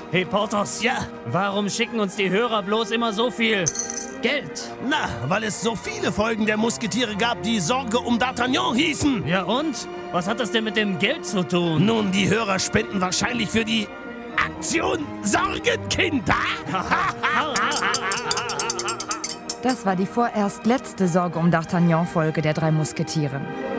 Hey Porthos. Ja? Warum schicken uns die Hörer bloß immer so viel Geld? Na, weil es so viele Folgen der Musketiere gab, die Sorge um D'Artagnan hießen. Ja und? Was hat das denn mit dem Geld zu tun? Nun, die Hörer spenden wahrscheinlich für die Aktion Sorgenkinder. Das war die vorerst letzte Sorge um D'Artagnan-Folge der 3 Musketiere.